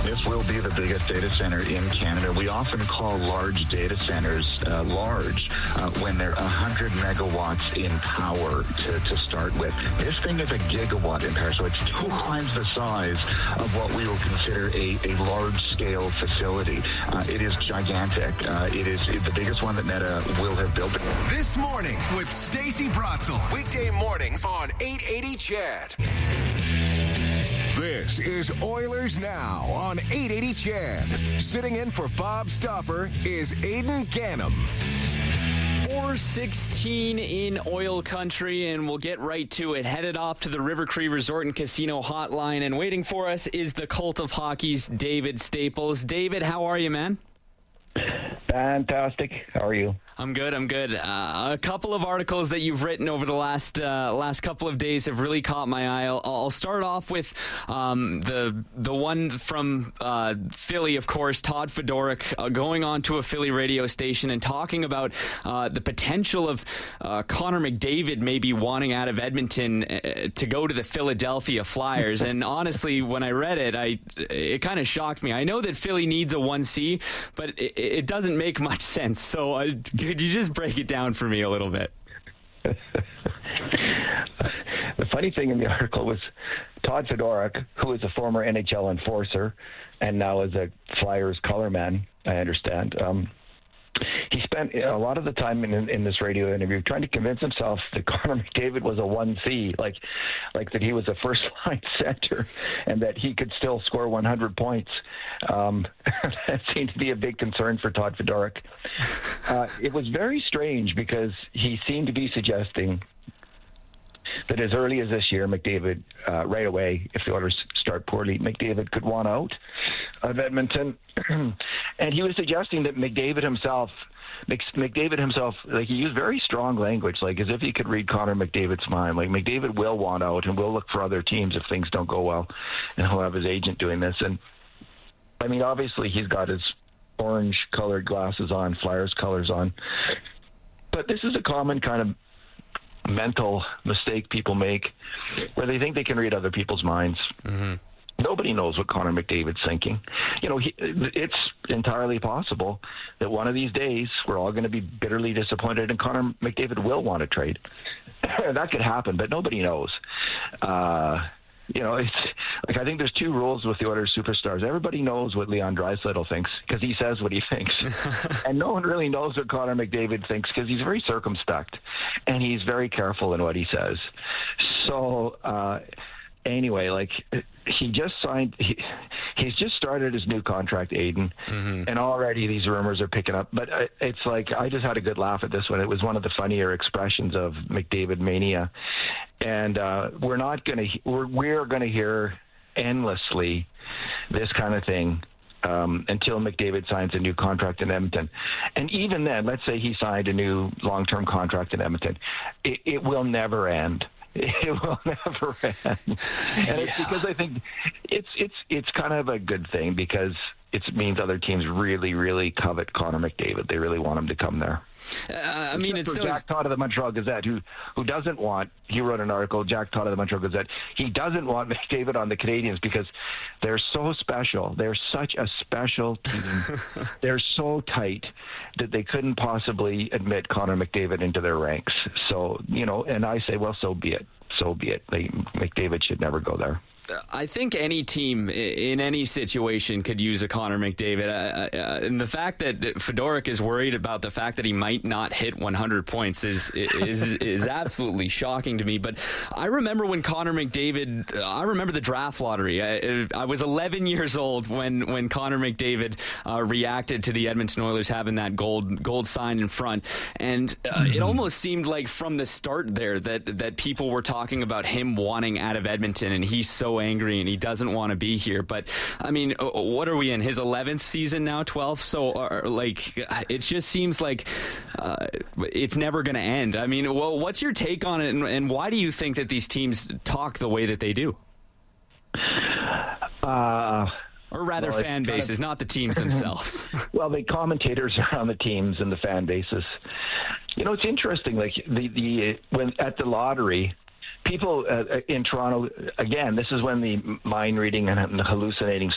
This will be the biggest data center in Canada. We often call large data centers large when they're 100 megawatts in power to start with. This thing is a gigawatt in power, so it's 2 times the size of what we will consider a large-scale facility. It is gigantic. It is the biggest one that Meta will have built. This Morning with Stacey Brotzel. Weekday mornings on 880 CHED. This is Oilers Now on 880 CHED. Sitting in for Bob Stauffer is Aidan Gannam. 4:16 in oil country, and we'll get right to it. Headed off to the River Cree Resort and Casino hotline, and waiting for us is the cult of hockey's David Staples. David, how are you, man? Fantastic. How are you? I'm good. A couple of articles that you've written over the last couple of days have really caught my eye. I'll start off with the one from Philly, of course, Todd Fedoruk going on to a Philly radio station and talking about the potential of Connor McDavid maybe wanting out of Edmonton to go to the Philadelphia Flyers. And honestly, when I read it, it kind of shocked me. I know that Philly needs a 1C, but it doesn't make much sense. So could you just break it down for me a little bit? The funny thing in the article was Todd Fedoruk, who is a former NHL enforcer and now is a Flyers colorman, I understand. He spent a lot of the time in this radio interview trying to convince himself that Connor McDavid was a 1C, like that he was a first-line center and that he could still score 100 points. That seemed to be a big concern for Todd Fedoruk. It was very strange because he seemed to be suggesting that as early as this year, McDavid, right away, if the Oilers start poorly, McDavid could want out of Edmonton. And he was suggesting that McDavid himself, like, he used very strong language, like as if he could read Connor McDavid's mind. Like, McDavid will want out and will look for other teams if things don't go well, and he'll have his agent doing this. And I mean, obviously he's got his orange-colored glasses on, Flyers colors on. But this is a common kind of mental mistake people make where they think they can read other people's minds. Mm-hmm. Nobody knows what Connor McDavid's thinking. You know, it's entirely possible that one of these days we're all going to be bitterly disappointed and Connor McDavid will want to trade. That could happen, but nobody knows. You know, it's like, I think there's 2 rules with the Oilers superstars. Everybody knows what Leon Draisaitl thinks because he says what he thinks. And no one really knows what Connor McDavid thinks because he's very circumspect and he's very careful in what he says. So, anyway, like, he just signed, he's just started his new contract, Aidan, and already these rumors are picking up. But it's like, I just had a good laugh at this one. It was one of the funnier expressions of McDavid mania. And we're going to hear endlessly this kind of thing until McDavid signs a new contract in Edmonton. And even then, let's say he signed a new long-term contract in Edmonton, it will never end. It will never end. And it's because I think it's kind of a good thing because it means other teams really, really covet Connor McDavid. They really want him to come there. I mean, it's still Jack Todd of the Montreal Gazette, who doesn't want. He wrote an article. Jack Todd of the Montreal Gazette. He doesn't want McDavid on the Canadiens because they're so special. They're such a special team. They're so tight that they couldn't possibly admit Connor McDavid into their ranks. So, you know, and I say, well, so be it. So be it. McDavid should never go there. I think any team in any situation could use a Connor McDavid. And the fact that Fedoruk is worried about the fact that he might not hit 100 points is absolutely shocking to me. But I remember when Connor McDavid, I remember the draft lottery. I was 11 years old when Connor McDavid reacted to the Edmonton Oilers having that gold sign in front. And it almost seemed like from the start there that people were talking about him wanting out of Edmonton, and he's so angry and he doesn't want to be here. But I mean, what are we in, his 11th season now, 12th? So like, it just seems like it's never going to end. I mean, well, what's your take on it, and why do you think that these teams talk the way that they do? Or rather, fan bases, not the teams themselves. Well, the commentators are on the teams and the fan bases. You know, it's interesting. Like when at the lottery, people in Toronto, again, this is when the mind reading and hallucinating